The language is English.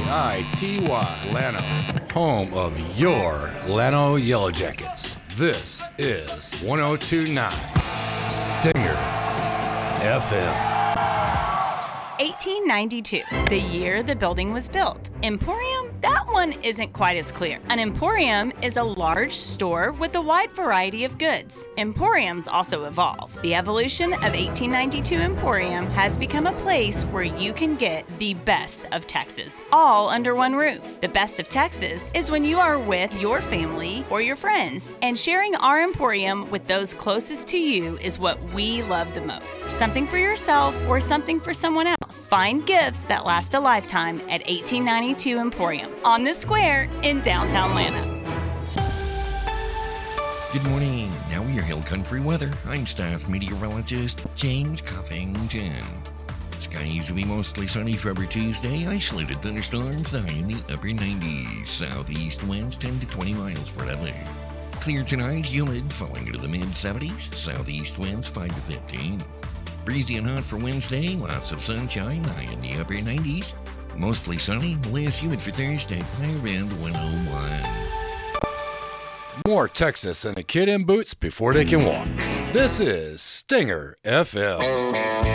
Lano, home of your Lano Yellow Jackets. This is 102.9 Stinger FM. 1892, the year the building was built. Emporium? That one isn't quite as clear. An emporium is a large store with a wide variety of goods. Emporiums also evolve. The evolution of 1892 Emporium has become a place where you can get the best of Texas, all under one roof. The best of Texas is when you are with your family or your friends, and sharing our Emporium with those closest to you is what we love the most. Something for yourself or something for someone else. Find gifts that last a lifetime at 1892 Emporium on the square in downtown Atlanta. Good morning. Now your Hill Country weather. I'm staff meteorologist James Covington. Skies will be mostly sunny for every Tuesday. Isolated thunderstorms, high in the upper 90s. Southeast winds 10 to 20 miles per hour. Clear tonight, humid, falling into the mid-70s. Southeast winds 5 to 15. Breezy and hot for Wednesday, lots of sunshine, high in the upper 90s. Mostly sunny, less humid for Thursday, high around 101. More Texas and a kid in boots before they can walk. This is Stinger FM.